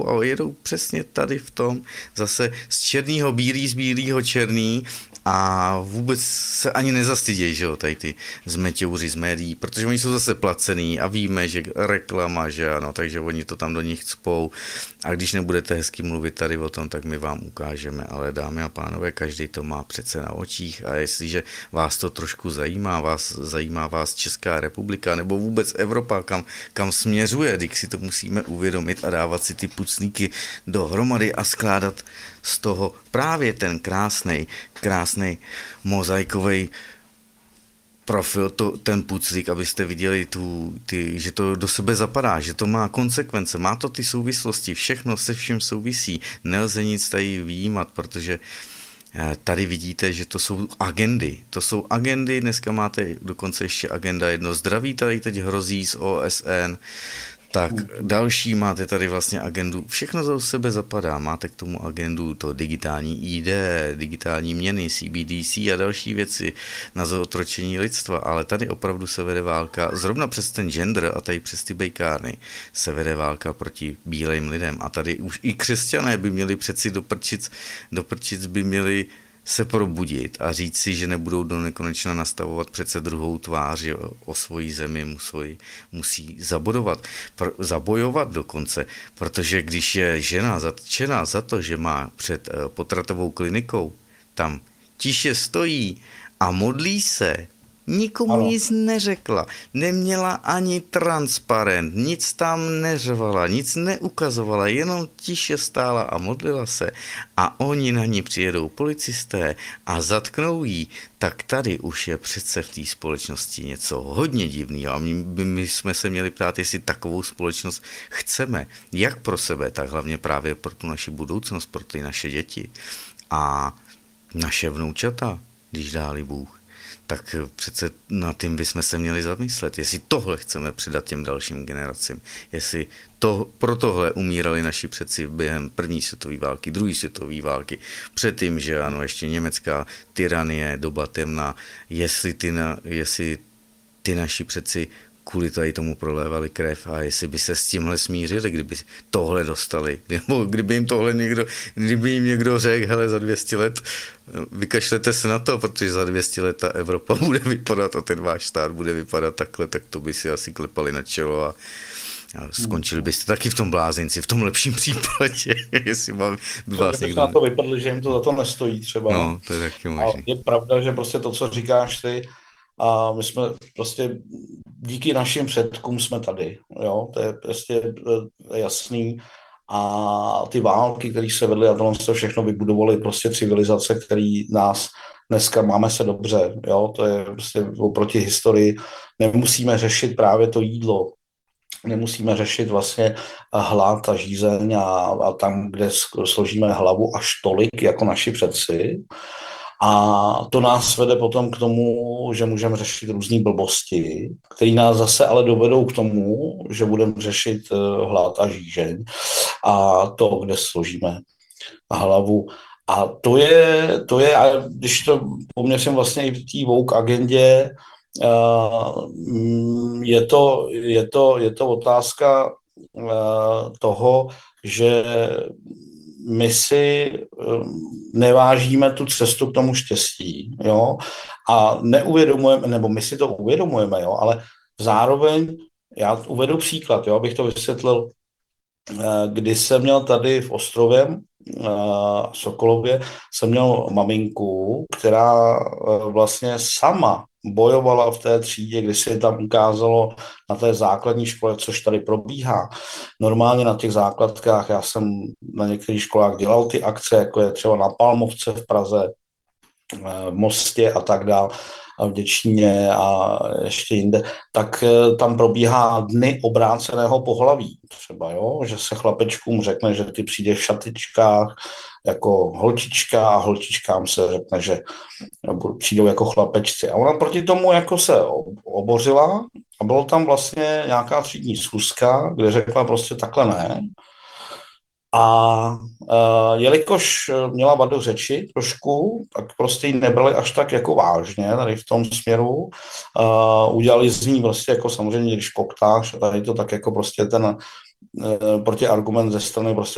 a jedou přesně tady v tom, zase z černýho bílý, z bílýho černý a vůbec se ani nezastydějí, že jo, tady ty zmeťouři z médií, protože oni jsou zase placený a víme, že reklama, že ano, takže oni to tam do nich cpou a když nebudete hezky mluvit tady o tom, tak my vám ukážeme, ale dámy a pánové, každý to má přece na očích a jestliže vás to trošku zajímá vás Česká republika nebo vůbec Evropa, kam směřuje, když si to musíme uvědomit a dávat si ty puclíky dohromady a skládat z toho právě ten krásný mozaikový profil, ten puclík, abyste viděli, že to do sebe zapadá, že to má konsekvence, má to ty souvislosti, všechno se vším souvisí, nelze nic tady vyjímat, protože tady vidíte, že to jsou agendy, dneska máte dokonce ještě agenda jedno zdraví, tady teď hrozí z OSN, tak další máte tady vlastně agendu, všechno za sebe zapadá, máte k tomu agendu to digitální ID, digitální měny, CBDC a další věci na zotročení lidstva, ale tady opravdu se vede válka, zrovna přes ten gender a tady přes ty bejkárny se vede válka proti bílým lidem a tady už i křesťané by měli přeci do prčic by měli se probudit a říct si, že nebudou do nekonečna nastavovat přece druhou tvář, že o svoji zemi musí zabojovat dokonce, protože když je žena zatčená za to, že má před potratovou klinikou, tam tiše stojí a modlí se, nikomu nic neřekla, neměla ani transparent, nic tam neřvala, nic neukazovala, jenom tiše stála a modlila se a oni na ní přijedou policisté a zatknou jí, tak tady už je přece v té společnosti něco hodně divného a my jsme se měli ptát, jestli takovou společnost chceme, jak pro sebe, tak hlavně právě pro tu naši budoucnost, pro ty naše děti a naše vnoučata, když dáli Bůh. Tak přece na tím bychom se měli zamyslet, jestli tohle chceme předat těm dalším generacím, jestli pro tohle umírali naši předci během první světové války, druhé světové války, předtím, že ano, ještě německá tyranie, doba temná, jestli ty naši předci kvůli tady tomu prolévali krev a jestli by se s tímhle smířili, kdyby tohle dostali, nebo kdyby jim někdo řekl, hele, za 200 let vykašlete se na to, protože za 200 let ta Evropa bude vypadat a ten váš stát bude vypadat takhle, tak to by si asi klepali na čelo a skončili byste taky v tom blázinci, v tom lepším případě, jestli mám vás někdo... na to vypadli, že jim to za to nestojí třeba. No, to je taky možný. A je pravda, že prostě to, co říkáš ty, a my jsme prostě díky našim předkům jsme tady, jo, to je prostě jasný. A ty války, které se vedly a tohle se všechno vybudovaly prostě civilizace, které nás dneska máme se dobře, jo, to je prostě oproti historii. Nemusíme řešit právě to jídlo, nemusíme řešit vlastně hlad a žízeň a tam, kde složíme hlavu až tolik jako naši předci. A to nás vede potom k tomu, že můžeme řešit různé blbosti, které nás zase ale dovedou k tomu, že budeme řešit hlad a žížeň a to, kde složíme hlavu. A to je, a když to poměřím vlastně i v té woke agendě, je to otázka toho, že my si nevážíme tu cestu k tomu štěstí, jo, a neuvědomujeme, nebo my si to uvědomujeme, jo, ale zároveň, já uvedu příklad, jo, abych to vysvětlil, když jsem měl tady v Ostrově, Sokolově, jsem měl maminku, která vlastně sama bojovala v té třídě, kdy se tam ukázalo na té základní škole, což tady probíhá. Normálně na těch základkách, já jsem na některých školách dělal ty akce, jako je třeba na Palmovce v Praze, v Mostě a tak dále, a v Děčíně a ještě jinde, tak tam probíhá dny obráceného pohlaví třeba, jo? Že se chlapečkům řekne, že ty přijdeš v šatičkách jako holčička a holčičkám se řekne, že přijdou jako chlapečci. A ona proti tomu jako se obořila a bylo tam vlastně nějaká třídní schůzka, kde řekla prostě takhle ne. A jelikož měla vadu řeči trošku, tak prostě ji nebrali až tak jako vážně tady v tom směru. Udělali z ní prostě jako samozřejmě, když poktáš a tady to tak jako prostě ten protiargument ze strany prostě